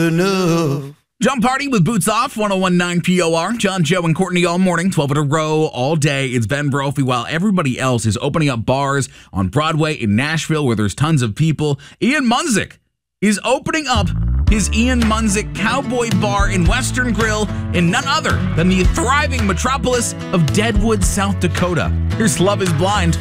enough. Jump Party with Boots Off, 101.9 POR. John, Joe, and Courtney all morning, 12 in a row, all day. It's Ben Brophy, while everybody else is opening up bars on Broadway in Nashville where there's tons of people. Ian Munsick is opening up his Ian Munsick Cowboy Bar in Western Grill in none other than the thriving metropolis of Deadwood, South Dakota. Here's Love is Blind.